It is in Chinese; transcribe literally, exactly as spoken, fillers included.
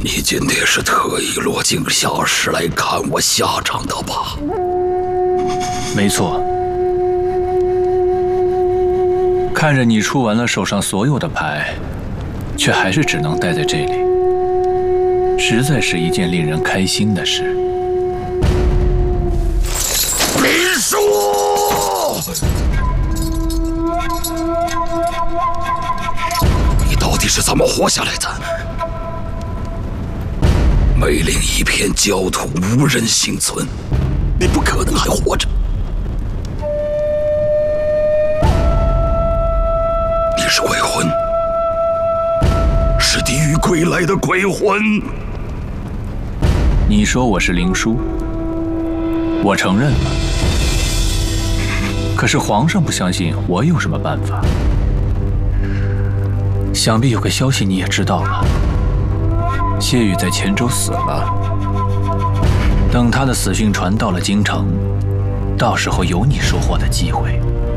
你今天是特意落井下石来看我下场的吧？ 没错。看着你出完了手上所有的牌，却还是只能待在这里，实在是一件令人开心的事。 林殊，你到底是怎么活下来的？梅岭一片焦土，无人幸存，你不可能还活着。你是鬼魂，是地狱归来的鬼魂。 你说我是灵殊，我承认了。可是皇上不相信，我有什么办法？想必有个消息你也知道了，谢宇在黔州死了。等他的死讯传到了京城，到时候有你说话的机会。